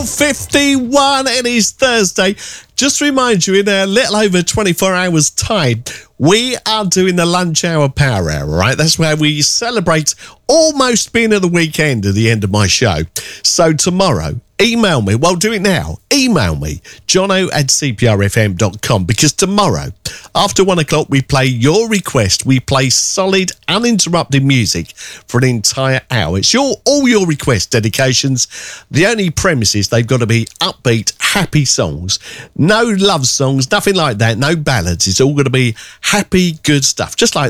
51, it is Thursday. Just to remind you, in a little over 24 hours time, we are doing the lunch hour power hour, right? That's where we celebrate almost being at the weekend at the end of my show. So tomorrow, email me. Well, do it now. Email me, jono@cprfm.com, because tomorrow, after 1 o'clock, we play your request. We play solid, uninterrupted music for an entire hour. It's all your request dedications. The only premise is they've got to be upbeat, happy songs. No love songs, nothing like that. No ballads. It's all going to be happy, good stuff, just like